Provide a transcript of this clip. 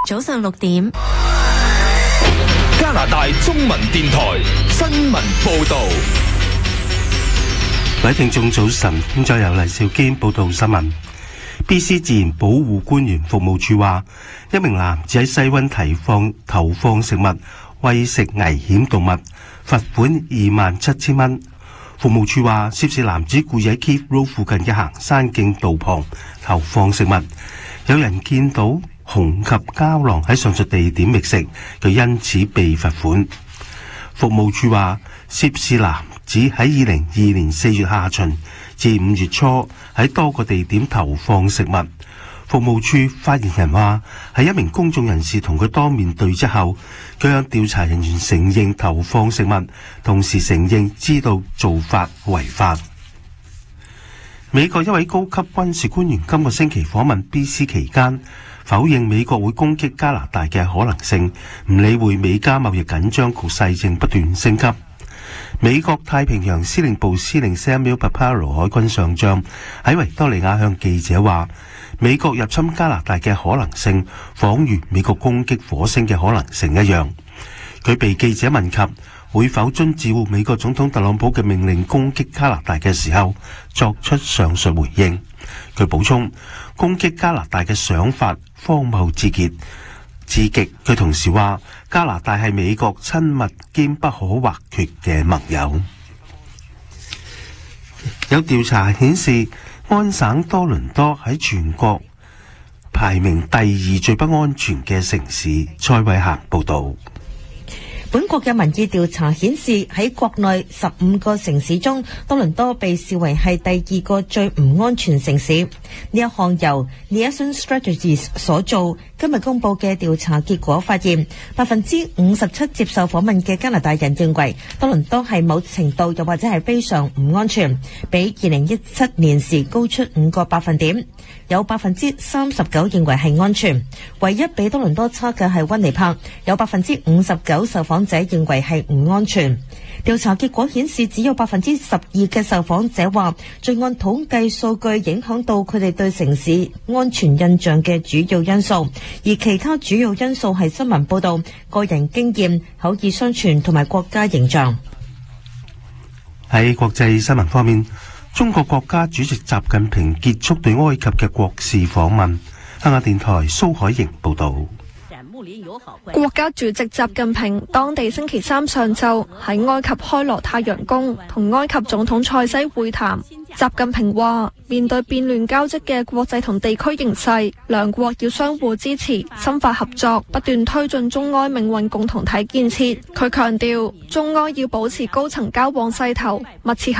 早上6點， 加拿大中文電台新聞報道。 各位聽眾早晨，現在由黎兆堅報道新聞。BC 自然保護官員服務處話，一名男子喺西灣投放食物餵食危險動物，罰款27,000蚊。服務處話，涉事男子故意喺 Keith Road 附近嘅行山徑道旁投放食物，有人見到熊及郊狼喺上述地點覓食，佢因此被罰款。服務處話，涉事男子喺2022年4月下旬至5月初喺多個地點投放食物。服務處發言人話，係一名公眾人士同佢當面對質後，佢向調查人員承認投放食物，同時承認知道做法違法。美國一位高級軍事官員今個星期訪問 BC 期間，否認美國會攻擊加拿大嘅可能性，唔理會美加貿易緊張局勢正不斷升級。美國太平洋司令部司令 Samuel Paparo 海軍上將喺維多利亞向記者話，美國入侵加拿大嘅可能性仿如美國攻擊火星嘅可能性一樣。佢被記者問及會否遵照美國總統特朗普嘅命令攻擊加拿大嘅時候，作出上述回應。佢補充，攻擊加拿大嘅想法荒謬至極。佢同時話，加拿大係美國親密兼不可或缺嘅盟友。有調查顯示，安省多倫多喺全國排名第2最不安全嘅城市。蔡偉嫻報導。 本國嘅民意調查顯示，喺國內15個城市中，多倫多被視為係第2個最唔安全城市。呢一項由 Nielsen Strategies 所做，今日公佈嘅調查結果發現，57%接受訪問嘅加拿大人認為多倫多係某程度又或者係非常唔安全，比2017年時高出5個百分點。有39%認為係安全，唯一比多倫多差嘅係溫尼柏，有59%受訪者認為係唔安全。調查結果顯示，只有12%嘅受訪者話，罪案統計數據影響到佢哋對城市安全印象嘅主要因素，而其他主要因素係新聞報道、個人經驗、口耳相傳同埋國家形象。 喺國際新聞方面，中國國家主席習近平結束對埃及嘅國事訪問。香港電台蘇海瑩報道。 國家主席習近平當地星期三上晝喺埃及開羅太陽宮同埃及總統塞西會談。習近平話，面對變亂交織嘅國際同地區形勢，兩國要相互支持，深化合作，不斷推進中埃命運共同體建設。佢強調，中埃要保持高層交往勢頭，密切